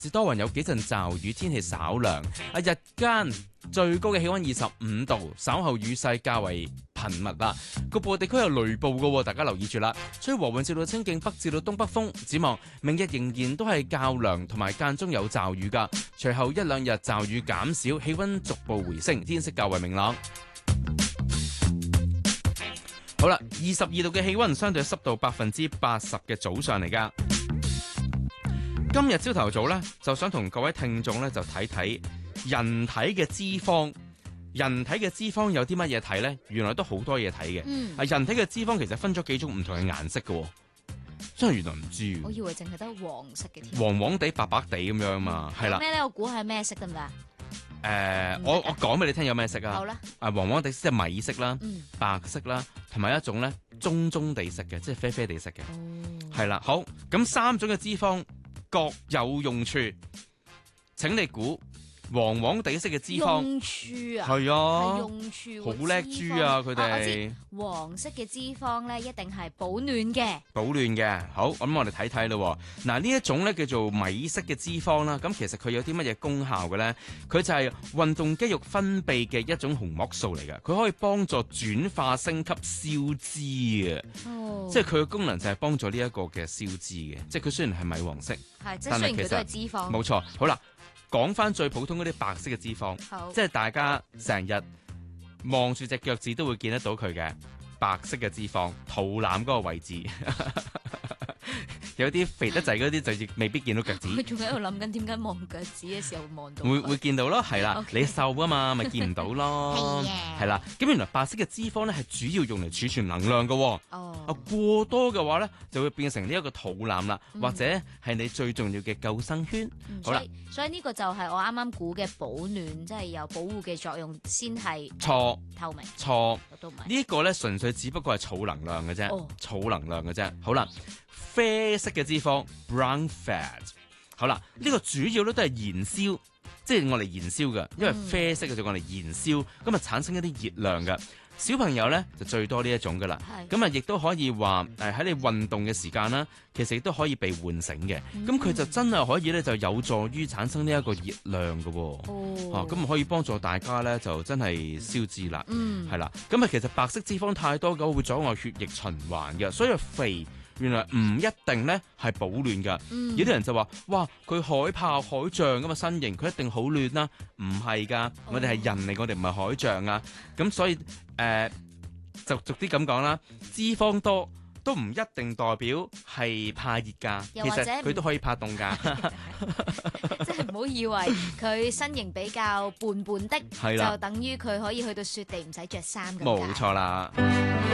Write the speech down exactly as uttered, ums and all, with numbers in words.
至多雲有幾陣驟雨，天氣稍涼。啊，日間最高嘅氣溫二十五度，稍後雨勢較為頻密啦。局部地區有雷暴嘅，大家留意住啦。吹和緩至到清勁北至到東北風。展望明日仍然都係較涼，同埋間中有驟雨噶。隨後一兩日驟雨減少，氣溫逐步回升，天色較為明朗。好啦，二十二度嘅氣溫，相對濕度百分之八十嘅早上嚟噶。今日朝頭早呢，就想同各位聽眾呢，就睇睇人體嘅脂肪。人體嘅脂肪有啲乜嘢睇呢？原來都好多嘢睇嘅。嗯，啊，人體嘅脂肪其實分咗幾種唔同嘅顏色嘅，真係原來唔知。 我以為淨係得黃色嘅添。 黃黃地、白白地咁樣嘛，係啦。 咩咧？我估係咩色得唔得？誒、 呃，我我講俾你聽有咩色啊？ 好啦。 啊，黃黃地即係米色啦， 嗯、白色啦，同埋一種咧棕棕地色嘅，即係啡啡地色嘅。係、哦、啦，好，咁三種嘅脂肪各有用處，請你估黃黃地色嘅脂肪用處啊？ 係啊， 係用處， 好叻豬啊！佢哋、啊、 黃色嘅脂肪咧，一定係保暖嘅， 保暖嘅。好，咁我哋睇睇咯。嗱，呢一種咧叫做米色嘅脂肪啦，咁其實佢有啲乜嘢功效嘅咧？佢就係運動肌肉分泌嘅一種紅膜素嚟嘅，佢可以幫助轉化升級消脂嘅。哦，即係佢嘅功能就係幫助呢一個嘅消脂嘅。即係佢雖然係米黃色， 係即係雖然佢都係脂肪， 冇錯。好啦。講翻最普通嗰啲白色嘅脂肪，即係大家成日望住隻腳趾都會見得到佢嘅白色嘅脂肪，肚腩嗰個位置。有啲肥得滯嗰啲就未必見到腳趾。 佢仲喺度諗緊點解望腳趾嘅時候會望到？ 會會見到咯，係啦， okay. 你瘦啊嘛，咪見唔到咯。係啦，咁原來白色嘅脂肪咧係主要用嚟儲存能量嘅。哦，啊過多嘅話咧就會變成呢一個肚腩啦，嗯，或者係你最重要嘅救生圈。嗯，好啦， 所以呢個就係我啱啱估嘅保暖，即係有保護嘅作用先係錯透明。 錯，呢個咧純粹只不過係儲能量嘅啫，儲，哦，能量嘅啫。好啦。啡色嘅脂肪 brown fat， 好啦，呢、這個主要咧都係燃燒，即係我嚟燃燒嘅，因為啡色嘅就我嚟燃燒，咁啊產生一啲熱量嘅。小朋友咧就最多呢一種噶啦，咁啊亦都可以話誒喺你運動嘅時間啦，其實亦都可以被喚醒嘅，咁、嗯、佢就真係可以咧就有助於產生呢一個熱量嘅。哦，咁啊可以幫助大家咧就真係消脂啦，係、嗯、啦，咁啊其實白色脂肪太多嘅話會阻礙血液循環嘅，所以肥原來唔一定咧係保暖噶、嗯，有啲人就話哇佢海豹海象咁嘅身形，佢一定好暖啦，唔係噶，我哋係人嚟，我哋唔係海象啊，咁所以誒、呃、就逐啲咁講啦，脂肪多都唔一定代表係怕熱噶，其實佢都可以怕凍噶， 即係唔好以為佢身形比較胖胖的，就等於佢可以去到雪地唔使着衫咁。 冇錯啦。